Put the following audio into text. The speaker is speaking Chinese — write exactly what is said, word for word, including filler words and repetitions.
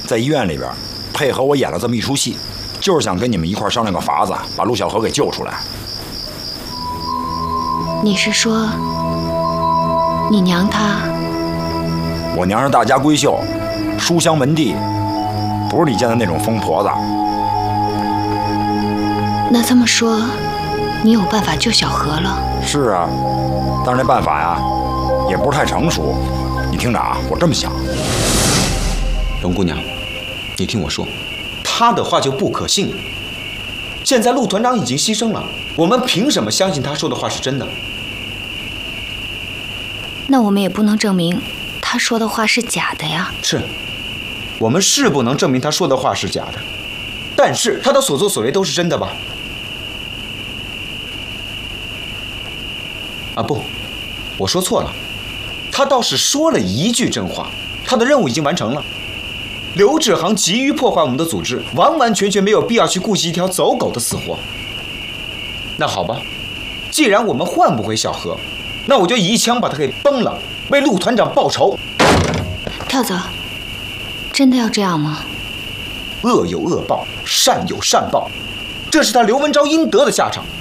在医院里边配合我演了这么一出戏，就是想跟你们一块商量个法子，把陆小河给救出来。 你是说，你娘她？ 我娘是大家闺秀，书香门第，不是你见的那种疯婆子。 那这么说，你有办法救小河了？ 是啊，但是那办法呀，也不是太成熟。你听着啊，我这么想。 龙姑娘，你听我说，他的话就不可信了。现在陆团长已经牺牲了，我们凭什么相信他说的话是真的？ 那我们也不能证明他说的话是假的呀。 是，我们是不能证明他说的话是假的，但是他的所作所为都是真的吧？啊不，我说错了，他倒是说了一句真话，他的任务已经完成了。刘志航急于破坏我们的组织，完完全全没有必要去顾及一条走狗的死活。那好吧，既然我们换不回小河，那我就一枪把他给崩了，为陆团长报仇。 跳蚤，真的要这样吗？ 恶有恶报，善有善报，这是他刘文昭应得的下场。